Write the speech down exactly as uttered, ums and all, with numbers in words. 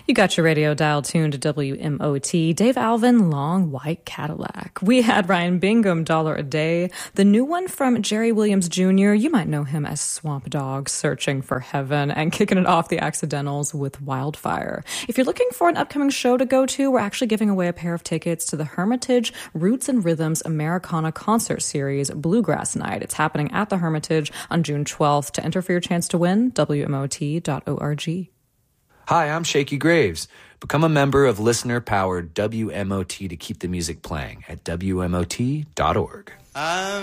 You got your radio dial tuned to W M O T. Dave Alvin, Long White Cadillac. We had Ryan Bingham, Dollar a Day. The new one from Jerry Williams Junior You might know him as Swamp Dogg, Searching for Heaven, and kicking it off, The Accidentals with Wildfire. If you're looking for an upcoming show to go to, we're actually giving away a pair of tickets to the Hermitage Roots and Rhythms Americana Concert Series Bluegrass Night. It's happening at the Hermitage on June twelfth. To enter for your chance to win, W M O T dot org. Hi, I'm Shaky Graves. Become a member of listener-powered W M O T to keep the music playing at W M O T dot org. I'm